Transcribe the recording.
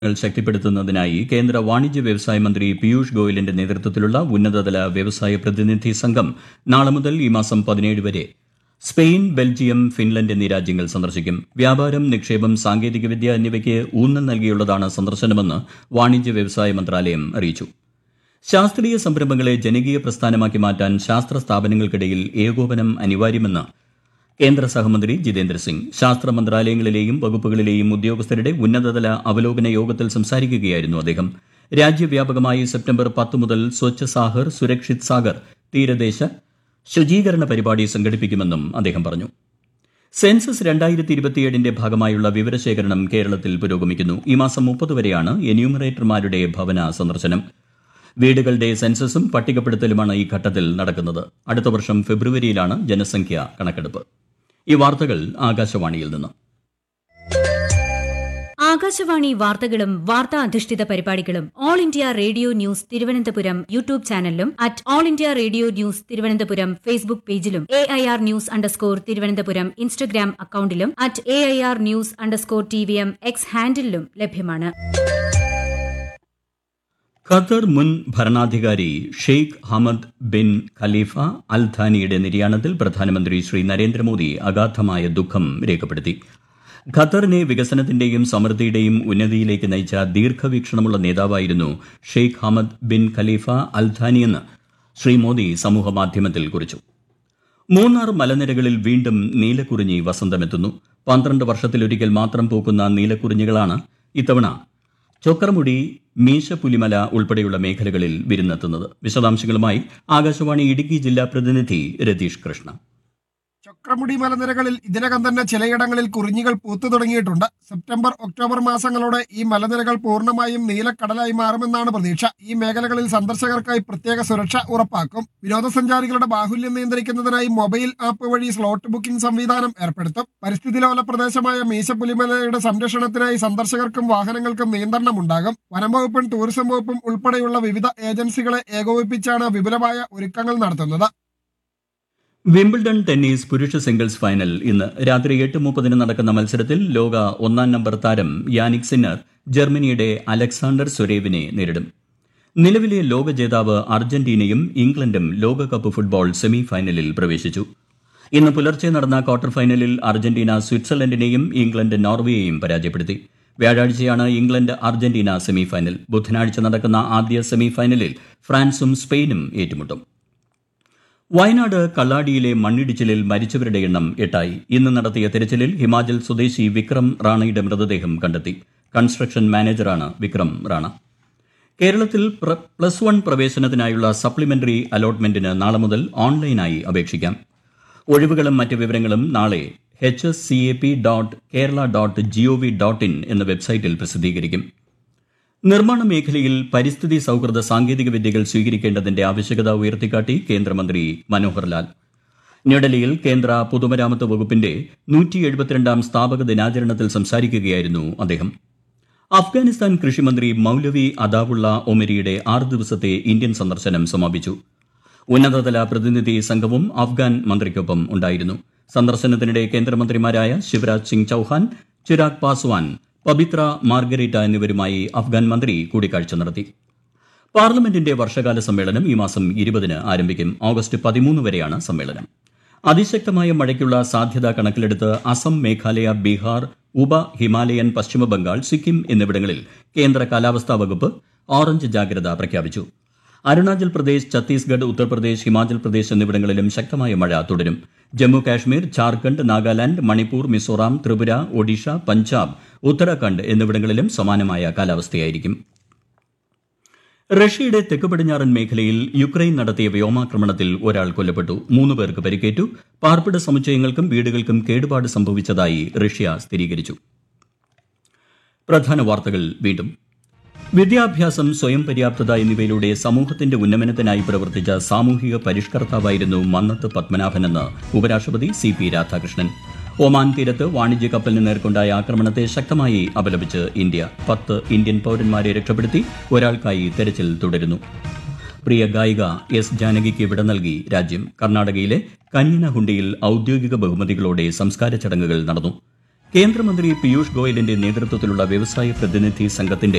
ശക്തിപ്പെടുത്തുന്നതിനായി കേന്ദ്ര വാണിജ്യ വ്യവസായ മന്ത്രി പീയൂഷ് ഗോയലിന്റെ നേതൃത്വത്തിലുള്ള ഉന്നതതല വ്യവസായ പ്രതിനിധി സംഘം നാളെ മുതൽ ഈ മാസം 17 വരെ സ്പെയിൻ, ബെൽജിയം, ഫിൻലൻഡ് എന്നീ രാജ്യങ്ങൾ സന്ദർശിക്കും. വ്യാപാരം, നിക്ഷേപം, സാങ്കേതികവിദ്യ എന്നിവയ്ക്ക് ഊന്നൽ നൽകിയുള്ളതാണ് സന്ദർശനമെന്ന് വാണിജ്യ വ്യവസായ മന്ത്രാലയം അറിയിച്ചു. ശാസ്ത്രീയ സംരംഭങ്ങളെ ജനകീയ പ്രസ്ഥാനമാക്കി മാറ്റാൻ ശാസ്ത്ര സ്ഥാപനങ്ങൾക്കിടയിൽ ഏകോപനം അനിവാര്യമെന്ന് കേന്ദ്ര സഹമന്ത്രി ജിതേന്ദ്ര സിംഗ്. ശാസ്ത്ര മന്ത്രാലയങ്ങളിലെയും വകുപ്പുകളിലെയും ഉദ്യോഗസ്ഥരുടെ ഉന്നതതല അവലോകന യോഗത്തിൽ സംസാരിക്കുകയായിരുന്നു അദ്ദേഹം. രാജ്യവ്യാപകമായി സെപ്റ്റംബർ 10 മുതൽ സ്വച്ഛ് സാഗർ സുരക്ഷിത് സാഗർ തീരദേശ ശുചീകരണ പരിപാടി സംഘടിപ്പിക്കുമെന്നും അദ്ദേഹം പറഞ്ഞു. സെൻസസ് 2027ന്റെ ഭാഗമായുള്ള വിവരശേഖരണം കേരളത്തിൽ പുരോഗമിക്കുന്നു. ഈ മാസം 30 വരെയാണ് എന്യൂമറേറ്റർമാരുടെ ഭവന സന്ദർശനം. വീടുകളുടെ സെൻസസും പട്ടികപ്പെടുത്തലുമാണ് ഈ ഘട്ടത്തിൽ നടക്കുന്നത്. അടുത്ത വർഷം ഫെബ്രുവരിയിലാണ് ജനസംഖ്യാ കണക്കെടുപ്പ്. ഈ വാർത്തകൾ ആകാശവാണിയിൽ നിന്ന്. ആകാശവാണി വാർത്തകളും വാർത്താ അധിഷ്ഠിത പരിപാടികളും all India radio news Thiruvananthapuram YouTube ചാനലിലും @all India radio news Thiruvananthapuram Facebook പേജിലും AIR _ തിരുവനന്തപുരം ഇൻസ്റ്റഗ്രാം അക്കൌണ്ടിലും @AIR News _TVM X ഹാൻഡിലും ലഭ്യമാണ്. ഖത്തർ മുൻ ഭരണാധികാരി ഷെയ്ഖ് ഹമദ് ബിൻ ഖലീഫ അൽ ഥാനിയുടെ നിര്യാണത്തിൽ പ്രധാനമന്ത്രി ശ്രീ നരേന്ദ്രമോദി അഗാധമായ ദുഃഖം രേഖപ്പെടുത്തി. ഖത്തറിനെ വികസനത്തിന്റെയും സമൃദ്ധിയുടെയും ഉന്നതിയിലേക്ക് നയിച്ച ദീർഘവീക്ഷണമുള്ള നേതാവായിരുന്നു ഷെയ്ഖ് ഹമദ് ബിൻ ഖലീഫ അൽ ഥാനിയെന്ന് ശ്രീ മോദി സമൂഹമാധ്യമത്തിൽ കുറിച്ചു. മൂന്നാർ മലനിരകളിൽ വീണ്ടും നീലക്കുറിഞ്ഞി വസന്തമെത്തുന്നു. 12 വർഷത്തിലൊരിക്കൽ മാത്രം പൂക്കുന്ന നീലക്കുറിഞ്ഞികളാണ് ഇത്തവണ ചൊക്രമുടി, മീശപ്പുലിമല ഉൾപ്പെടെയുള്ള മേഖലകളിൽ വിരുന്നെത്തുന്നത്. വിശദാംശങ്ങളുമായി ആകാശവാണി ഇടുക്കി ജില്ലാ പ്രതിനിധി രതീഷ് കൃഷ്ണ. ചൊക്രമുടി മലനിരകളിൽ ഇതിനകം തന്നെ ചിലയിടങ്ങളിൽ കുറിഞ്ഞികൾ പൂത്തു തുടങ്ങിയിട്ടുണ്ട്. സെപ്റ്റംബർ, ഒക്ടോബർ മാസങ്ങളോടെ ഈ മലനിരകൾ പൂർണ്ണമായും നീലക്കടലായി മാറുമെന്നാണ് പ്രതീക്ഷ. ഈ മേഖലകളിൽ സന്ദർശകർക്കായി പ്രത്യേക സുരക്ഷ ഉറപ്പാക്കും. വിനോദസഞ്ചാരികളുടെ ബാഹുല്യം നിയന്ത്രിക്കുന്നതിനായി മൊബൈൽ ആപ്പ് വഴി സ്ലോട്ട് ബുക്കിംഗ് സംവിധാനം ഏർപ്പെടുത്തും. പരിസ്ഥിതിലോല പ്രദേശമായ മീശപ്പുലിമലയുടെ സംരക്ഷണത്തിനായി സന്ദർശകർക്കും വാഹനങ്ങൾക്കും നിയന്ത്രണമുണ്ടാകും. വനം വകുപ്പും ടൂറിസം വകുപ്പും ഉൾപ്പെടെയുള്ള വിവിധ ഏജൻസികളെ ഏകോപിപ്പിച്ചാണ് വിപുലമായ ഒരുക്കങ്ങൾ നടത്തുന്നത്. വിംബിൾഡൺ ടെന്നീസ് പുരുഷ സിംഗിൾസ് ഫൈനൽ ഇന്ന് രാത്രി 8:30 നടക്കുന്ന മത്സരത്തിൽ ലോക 1-ാം നമ്പർ താരം യാനിക് സിന്നർ ജർമ്മനിയുടെ അലക്സാണ്ടർ സ്വരേവിനെ നേരിടും. നിലവിലെ ലോക ജേതാവ് അർജന്റീനയും ഇംഗ്ലണ്ടും ലോകകപ്പ് ഫുട്ബോൾ സെമി ഫൈനലിൽ പ്രവേശിച്ചു. ഇന്ന് പുലർച്ചെ നടന്ന ക്വാർട്ടർ ഫൈനലിൽ അർജന്റീന സ്വിറ്റ്സർലൻഡിനെയും ഇംഗ്ലണ്ട് നോർവേയെയും പരാജയപ്പെടുത്തി. വ്യാഴാഴ്ചയാണ് ഇംഗ്ലണ്ട് അർജന്റീന സെമി ഫൈനൽ. ബുധനാഴ്ച നടക്കുന്ന ആദ്യ സെമി ഫൈനലിൽ ഫ്രാൻസും സ്പെയിനും ഏറ്റുമുട്ടും. വയനാട് കള്ളാടിയിലെ മണ്ണിടിച്ചിലിൽ മരിച്ചവരുടെ എണ്ണം 8ആയി. ഇന്ന് നടത്തിയ തെരച്ചിലിൽ ഹിമാചൽ സ്വദേശി വിക്രം റാണയുടെ മൃതദേഹം കണ്ടെത്തി. കൺസ്ട്രക്ഷൻ മാനേജറാണ് വിക്രം റാണ. കേരളത്തിൽ +1 പ്രവേശനത്തിനായുള്ള സപ്ലിമെന്ററി അലോട്ട്മെന്റിന് നാളെ മുതൽ ഓൺലൈനായി അപേക്ഷിക്കാം. ഒഴിവുകളും മറ്റ് വിവരങ്ങളും നാളെ hscap.kerala.gov.in എന്ന വെബ്സൈറ്റിൽ പ്രസിദ്ധീകരിക്കും. നിർമ്മാണ മേഖലയിൽ പരിസ്ഥിതി സൌഹൃദ സാങ്കേതിക വിദ്യകൾ സ്വീകരിക്കേണ്ടതിന്റെ ആവശ്യകത ഉയർത്തിക്കാട്ടി കേന്ദ്രമന്ത്രി മനോഹർ ലാൽ. ന്യൂഡൽഹിയിൽ കേന്ദ്ര പൊതുമരാമത്ത് വകുപ്പിന്റെ 172ാം സ്ഥാപക ദിനാചരണത്തിൽ സംസാരിക്കുകയായിരുന്നു അദ്ദേഹം. അഫ്ഗാനിസ്ഥാൻ കൃഷിമന്ത്രി മൌലവി അദാവുള്ള ഒമരിയുടെ 6 ദിവസത്തെ ഇന്ത്യൻ സന്ദർശനം സമാപിച്ചു. ഉന്നതതല പ്രതിനിധി സംഘവും അഫ്ഗാൻ മന്ത്രിക്കൊപ്പം ഉണ്ടായിരുന്നു. സന്ദർശനത്തിനിടെ കേന്ദ്രമന്ത്രിമാരായ ശിവരാജ് സിംഗ് ചൌഹാൻ, ചിരാഗ് പാസ്വാൻ, പബിത്ര മാർഗരീറ്റ എന്നിവരുമായി അഫ്ഗാൻ മന്ത്രി കൂടിക്കാഴ്ച നടത്തി. പാർലമെന്റിന്റെ വർഷകാല സമ്മേളനം ഈ മാസം 20-ന് ആരംഭിക്കും. ഓഗസ്റ്റ് 13 വരെയാണ് സമ്മേളനം. അതിശക്തമായ മഴയ്ക്കുള്ള സാധ്യത കണക്കിലെടുത്ത് അസം, മേഘാലയ, ബീഹാർ, ഉപ ഹിമാലയൻ, പശ്ചിമബംഗാൾ, സിക്കിം എന്നിവിടങ്ങളിൽ കേന്ദ്ര കാലാവസ്ഥാ വകുപ്പ് ഓറഞ്ച് ജാഗ്രത പ്രഖ്യാപിച്ചു. അരുണാചൽ പ്രദേശ്, ഛത്തീസ്ഗഡ്, ഉത്തർപ്രദേശ്, ഹിമാചൽ പ്രദേശ് എന്നിവിടങ്ങളിലും ശക്തമായ മഴ തുടരും. ജമ്മു കാശ്മീർ, ഝാർഖണ്ഡ്, നാഗാലാന്റ്, മണിപ്പൂർ, മിസോറാം, ത്രിപുര, ഒഡീഷ, പഞ്ചാബ്, ഉത്തരാഖണ്ഡ് എന്നിവിടങ്ങളിലും സമാനമായ കാലാവസ്ഥയായിരിക്കും. റഷ്യയുടെ തെക്ക് പടിഞ്ഞാറൻ മേഖലയിൽ യുക്രൈൻ നടത്തിയ വ്യോമാക്രമണത്തിൽ ഒരാൾ കൊല്ലപ്പെട്ടു. 3 പേർക്ക് പരിക്കേറ്റു. പാർപ്പിട സമുച്ചയങ്ങൾക്കും വീടുകൾക്കും കേടുപാട് സംഭവിച്ചതായി റഷ്യ സ്ഥിരീകരിച്ചു. പ്രധാന വാർത്തകൾ വീണ്ടും. വിദ്യാഭ്യാസം, സ്വയം പര്യാപ്തത എന്നിവയിലൂടെ സമൂഹത്തിന്റെ ഉന്നമനത്തിനായി പ്രവർത്തിച്ച സാമൂഹിക പരിഷ്കർത്താവായിരുന്നു മന്നത്ത് പത്മനാഭനെന്ന് ഉപരാഷ്ട്രപതി CP രാധാകൃഷ്ണൻ. ഒമാൻ തീരത്ത് വാണിജ്യ കപ്പലിന് നേർക്കുണ്ടായ ആക്രമണത്തെ ശക്തമായി അപലപിച്ച് ഇന്ത്യ. 10 ഇന്ത്യൻ പൌരന്മാരെ രക്ഷപ്പെടുത്തി. ഒരാൾക്കായി തെരച്ചിൽ തുടരുന്നു. പ്രിയ ഗായിക എസ് ജാനകിക്ക് വിട നൽകി രാജ്യം. കർണാടകയിലെ കനിയനഹുണ്ടിയിൽ ഔദ്യോഗിക ബഹുമതികളോടെ സംസ്കാര ചടങ്ങുകൾ നടന്നു. കേന്ദ്രമന്ത്രി പീയൂഷ് ഗോയലിന്റെ നേതൃത്വത്തിലുള്ള വ്യവസായ പ്രതിനിധി സംഘത്തിന്റെ